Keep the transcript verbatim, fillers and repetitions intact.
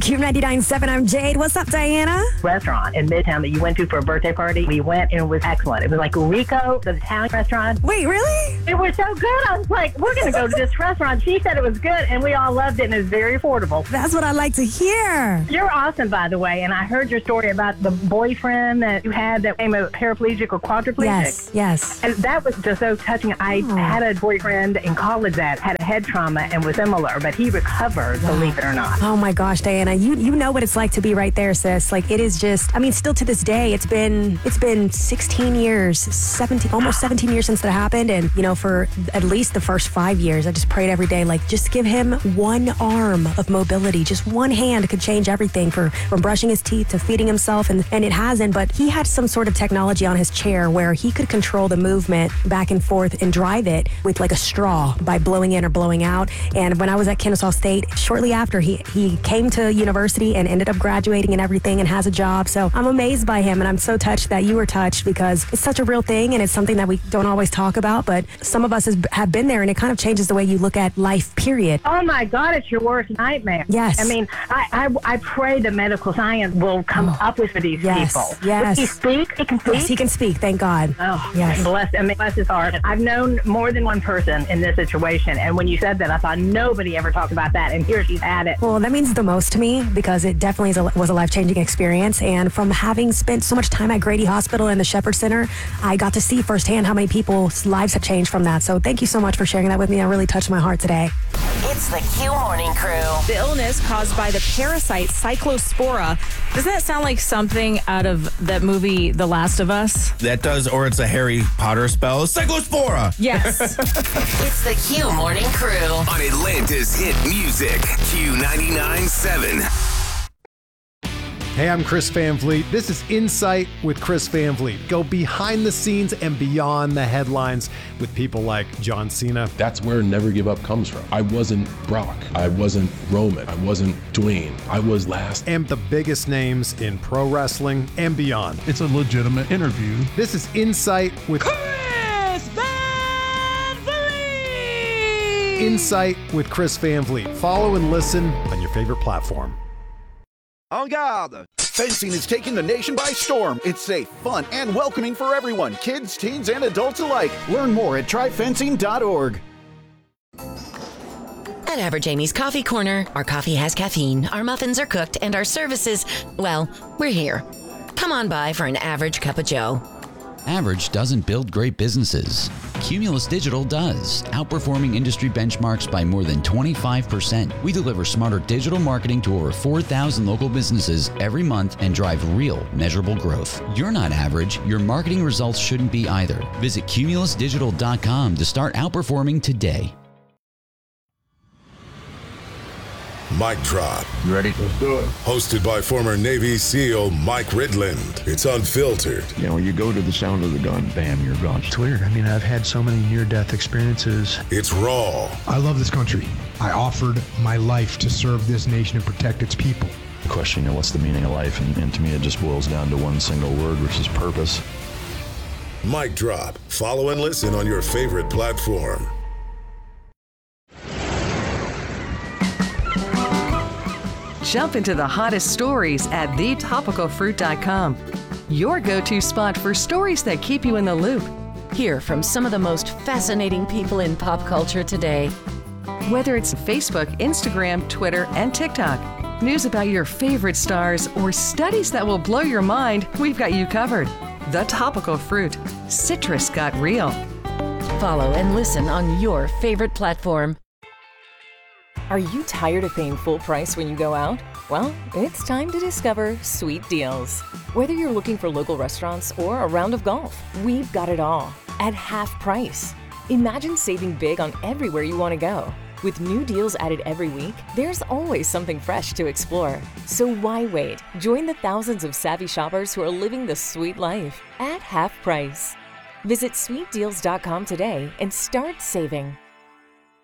Q ninety-nine point seven, I'm Jade. What's up, Diana? Restaurant in Midtown that you went to for a birthday party. We went and it was excellent. It was like Rico, the Italian restaurant. Wait, really? It was so good. I was like, we're going to go to this restaurant. She said it was good, and we all loved it, and it was very affordable. That's what I like to hear. You're awesome, by the way, and I heard your story about the boyfriend that you had that became a paraplegic or quadriplegic. Yes, yes. And that was just so touching. I Oh. had a boyfriend in college that had a head trauma and was similar, but he recovered, believe it or not. Oh my gosh, Diana, you you know what it's like to be right there, sis. Like, it is just, I mean, still to this day, it's been it's been sixteen years, seventeen, almost seventeen years since that happened. And, you know, for at least the first five years, I just prayed every day, like, just give him one arm of mobility. Just one hand could change everything, for from brushing his teeth to feeding himself. And, and it hasn't, but he had some sort of technology on his chair where he could control the movement back and forth and drive it with like a straw by blowing in or blowing out. And when I was at Kennesaw State, shortly after, he, he came to university and ended up graduating and everything and has a job. So I'm amazed by him, and I'm so touched that you were touched, because it's such a real thing and it's something that we don't always talk about, but some of us has, have been there, and it kind of changes the way you look at life, period. Oh my God, it's your worst nightmare. Yes. I mean, I I, I pray the medical science will come Oh. up with for these Yes, people. yes. Does he speak? He can speak? Yes, he can speak, thank God. Oh, Yes. bless, I mean, bless his heart. I've known more than one person in this situation, and when you said that, I thought nobody ever talked about that, and here she's had it. Well, that means the most to me, because it definitely is a, was a life-changing experience. And from having spent so much time at Grady Hospital and the Shepherd Center, I got to see firsthand how many people's lives have changed from that. So thank you so much for sharing that with me. That really touched my heart today. It's the Q Morning Crew. The illness caused by the parasite Cyclospora. Doesn't that sound like something out of that movie, The Last of Us? That does, or it's a Harry Potter spell. Cyclospora! Yes. It's the Q Morning Crew. On Atlanta's hit music, Q ninety-nine point seven. Hey, I'm Chris Van Vliet. This is Insight with Chris Van Vliet. Go behind the scenes and beyond the headlines with people like John Cena. That's where Never Give Up comes from. I wasn't Brock. I wasn't Roman. I wasn't Dwayne. I was last. And the biggest names in pro wrestling and beyond. It's a legitimate interview. This is Insight with Chris Van Vliet. Insight with Chris Van Vliet. Follow and listen on your favorite platform. En garde! Fencing is taking the nation by storm. It's safe, fun, and welcoming for everyone, kids, teens, and adults alike. Learn more at try fencing dot org. At Average Amy's Coffee Corner, our coffee has caffeine, our muffins are cooked, and our services, well, we're here. Come on by for an average cup of joe. Average doesn't build great businesses. Cumulus Digital does, outperforming industry benchmarks by more than twenty-five percent. We deliver smarter digital marketing to over four thousand local businesses every month and drive real, measurable growth. You're not average. Your marketing results shouldn't be either. Visit cumulus digital dot com to start outperforming today. Mic Drop. You ready? Let's do it. Hosted by former Navy SEAL Mike Ridland. It's unfiltered. You know, you go to the sound of the gun, bam, you're gone. It's weird. I mean, I've had so many near-death experiences. It's raw. I love this country. I offered my life to serve this nation and protect its people. The question, you know, what's the meaning of life? And, and to me, it just boils down to one single word, which is purpose. Mic Drop. Follow and listen on your favorite platform. Jump into the hottest stories at the topical fruit dot com. Your go-to spot for stories that keep you in the loop. Hear from some of the most fascinating people in pop culture today. Whether it's Facebook, Instagram, Twitter, and TikTok, news about your favorite stars, or studies that will blow your mind, we've got you covered. The Topical Fruit. Citrus got real. Follow and listen on your favorite platform. Are you tired of paying full price when you go out? Well, it's time to discover Sweet Deals. Whether you're looking for local restaurants or a round of golf, we've got it all at half price. Imagine saving big on everywhere you want to go. With new deals added every week, there's always something fresh to explore. So why wait? Join the thousands of savvy shoppers who are living the sweet life at half price. Visit sweet deals dot com today and start saving.